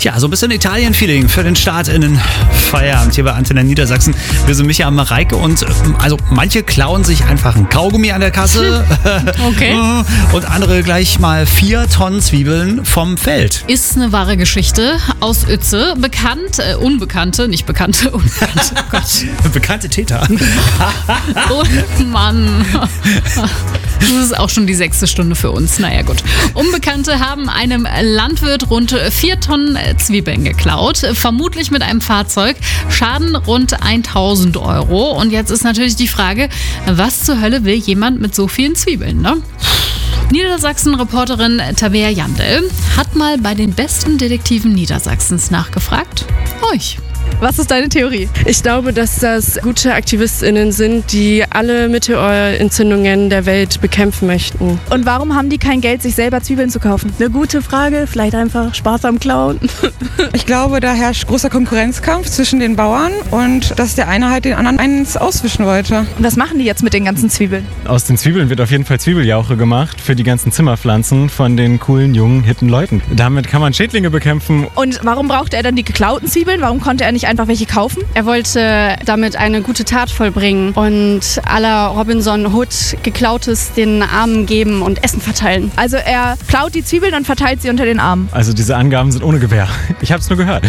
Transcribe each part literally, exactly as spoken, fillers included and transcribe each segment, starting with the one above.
Ja, so ein bisschen Italien-Feeling für den Start in den Feierabend hier bei Antenne Niedersachsen. Wir sind Micha und Mareike und also manche klauen sich einfach ein Kaugummi an der Kasse. Okay. Und andere gleich mal vier Tonnen Zwiebeln vom Feld. Ist eine wahre Geschichte aus Uetze. Bekannt, äh, Unbekannte, nicht Bekannte, Unbekannte. Oh Gott. Bekannte Täter. Oh Mann. Das ist auch schon die sechste Stunde für uns. Naja, gut. Unbekannte haben einem Landwirt rund vier Tonnen Zwiebeln geklaut. Vermutlich mit einem Fahrzeug. Schaden rund tausend Euro. Und jetzt ist natürlich die Frage, was zur Hölle will jemand mit so vielen Zwiebeln, ne? Niedersachsen-Reporterin Tabea Jandl hat mal bei den besten Detektiven Niedersachsens nachgefragt. Euch. Was ist deine Theorie? Ich glaube, dass das gute AktivistInnen sind, die alle Meteorentzündungen der Welt bekämpfen möchten. Und warum haben die kein Geld, sich selber Zwiebeln zu kaufen? Eine gute Frage, vielleicht einfach Spaß am Klauen. Ich glaube, da herrscht großer Konkurrenzkampf zwischen den Bauern und dass der eine halt den anderen eins auswischen wollte. Und was machen die jetzt mit den ganzen Zwiebeln? Aus den Zwiebeln wird auf jeden Fall Zwiebeljauche gemacht für die ganzen Zimmerpflanzen von den coolen, jungen, hippen Leuten. Damit kann man Schädlinge bekämpfen. Und warum brauchte er dann die geklauten Zwiebeln? Warum konnte er nicht einfach welche kaufen? Er wollte damit eine gute Tat vollbringen und aller Robinson Hood Geklautes den Armen geben und Essen verteilen. Also er klaut die Zwiebeln und verteilt sie unter den Armen. Also diese Angaben sind ohne Gewähr. Ich habe es nur gehört.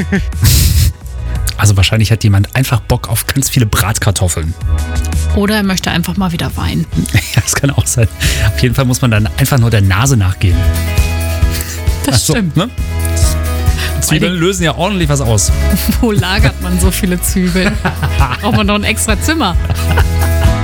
Also wahrscheinlich hat jemand einfach Bock auf ganz viele Bratkartoffeln. Oder er möchte einfach mal wieder weinen. Ja, das kann auch sein. Auf jeden Fall muss man dann einfach nur der Nase nachgehen. Das Ach so, stimmt. Ne? Zwiebeln lösen ja ordentlich was aus. Wo lagert man so viele Zwiebeln? Braucht man noch ein extra Zimmer?